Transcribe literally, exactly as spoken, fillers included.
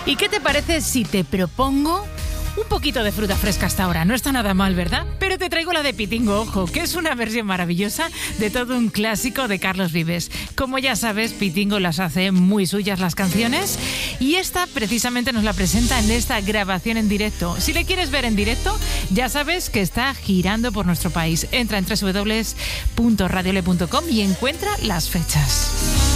¿Y qué te parece si te propongo un poquito de fruta fresca hasta ahora? No está nada mal, ¿verdad? Pero te traigo la de Pitingo, ojo, que es una versión maravillosa de todo un clásico de Carlos Vives. Como ya sabes, Pitingo las hace muy suyas las canciones y esta precisamente nos la presenta en esta grabación en directo. Si le quieres ver en directo, ya sabes que está girando por nuestro país. Entra en doble u doble u doble u punto radiole punto com y encuentra las fechas.